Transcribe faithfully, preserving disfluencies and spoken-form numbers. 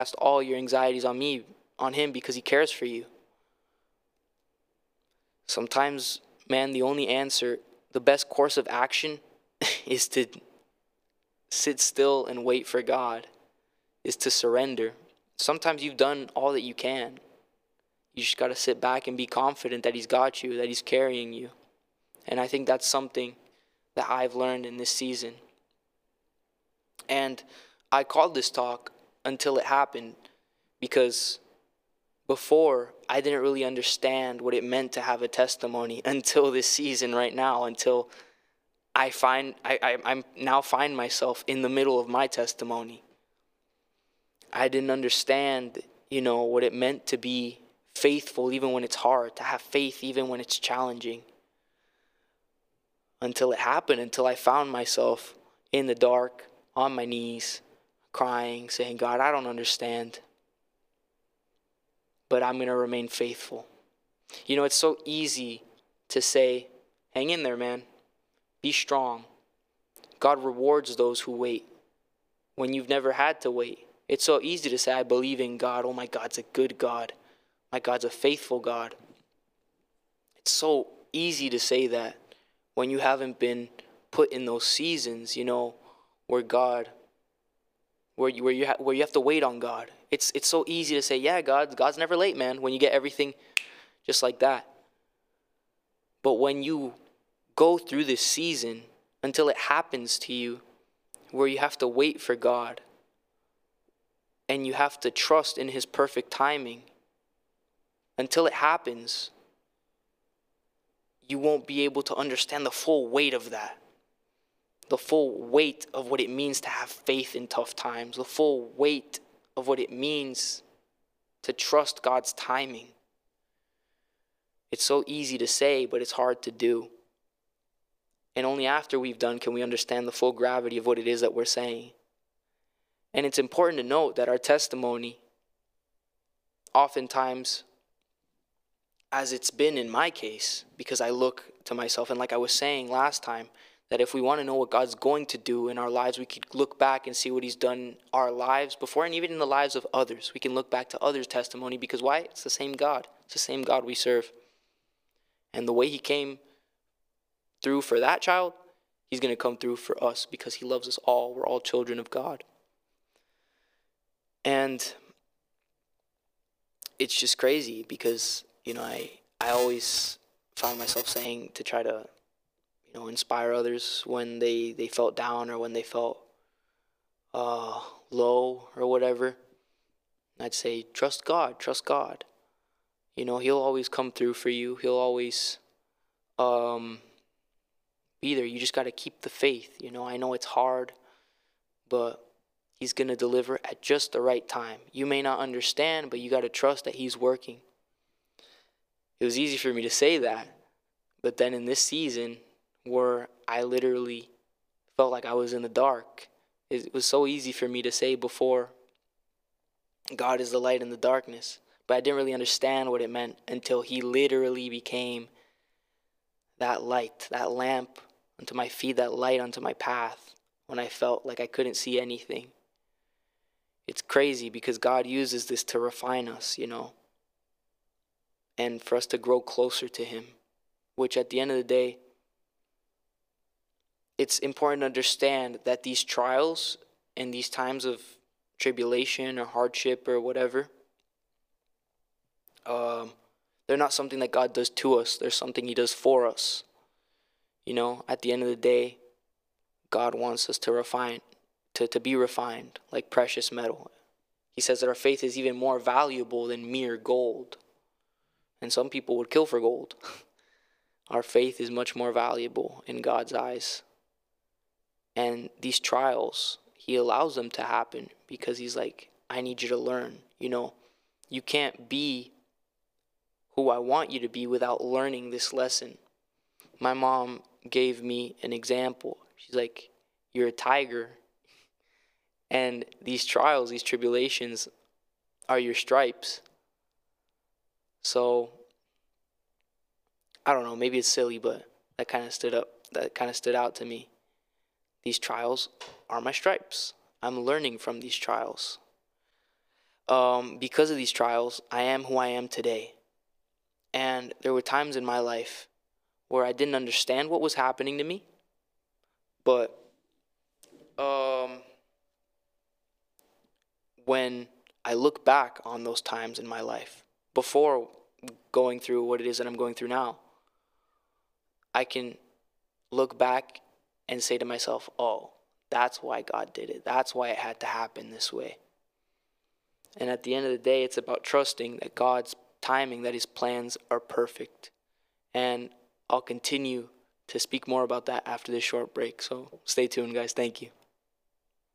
Cast all your anxieties on me, on him, because he cares for you. Sometimes, man, the only answer, the best course of action is to sit still and wait for God, is to surrender. Sometimes you've done all that you can. You just got to sit back and be confident that he's got you, that he's carrying you. And I think that's something that I've learned in this season. And I called this talk Until It Happened because before I didn't really understand what it meant to have a testimony until this season right now, until I find I, I I'm now find myself in the middle of my testimony. I didn't understand, you know, what it meant to be faithful even when it's hard, to have faith even when it's challenging. Until it happened, until I found myself in the dark, on my knees, crying, saying, God, I don't understand, but I'm going to remain faithful. You know, it's so easy to say, hang in there, man. Be strong. God rewards those who wait when you've never had to wait. It's so easy to say, I believe in God. Oh, my God's a good God. My God's a faithful God. It's so easy to say that when you haven't been put in those seasons, you know, where God, where you where you ha- where you have to wait on God. It's it's so easy to say, yeah, God, God's never late, man. When you get everything just like that. But when you go through this season until it happens to you, where you have to wait for God, and you have to trust in His perfect timing, until it happens, you won't be able to understand the full weight of that. The full weight of what it means to have faith in tough times. The full weight of what it means to trust God's timing. It's so easy to say, but it's hard to do. And only after we've done can we understand the full gravity of what it is that we're saying. And it's important to note that our testimony, oftentimes, as it's been in my case, because I look to myself, and like I was saying last time, that if we want to know what God's going to do in our lives, we could look back and see what He's done in our lives before, and even in the lives of others. We can look back to others' testimony, because why? It's the same God. It's the same God we serve. And the way He came through for that child, He's going to come through for us, because He loves us all. We're all children of God. And it's just crazy because, you know, I, I always found myself saying to try to, you know, inspire others when they, they felt down or when they felt uh, low or whatever. I'd say, trust God, trust God. You know, He'll always come through for you. He'll always um, be there. You just got to keep the faith. You know, I know it's hard, but He's going to deliver at just the right time. You may not understand, but you got to trust that He's working. It was easy for me to say that, but then in this season where I literally felt like I was in the dark, it was so easy for me to say before, God is the light in the darkness. But I didn't really understand what it meant until He literally became that light, that lamp unto my feet, that light unto my path when I felt like I couldn't see anything. It's crazy because God uses this to refine us, you know, and for us to grow closer to Him, which at the end of the day, it's important to understand that these trials and these times of tribulation or hardship or whatever, um, they're not something that God does to us. They're something He does for us. You know, at the end of the day, God wants us to refine, to, to be refined like precious metal. He says that our faith is even more valuable than mere gold. And some people would kill for gold. Our faith is much more valuable in God's eyes. And these trials, He allows them to happen because He's like, I need you to learn. You know, you can't be who I want you to be without learning this lesson. My mom gave me an example. She's like, you're a tiger. And these trials, these tribulations are your stripes. So, I don't know, maybe it's silly, but that kind of stood up, that kind of stood out to me. These trials are my stripes. I'm learning from these trials. um, because of these trials, I am who I am today. And there were times in my life where I didn't understand what was happening to me, but um, when I look back on those times in my life, before going through what it is that I'm going through now, I can look back and say to myself, oh, that's why God did it. That's why it had to happen this way. And at the end of the day, it's about trusting that God's timing, that his plans are perfect. And I'll continue to speak more about that after this short break. So stay tuned, guys. Thank you.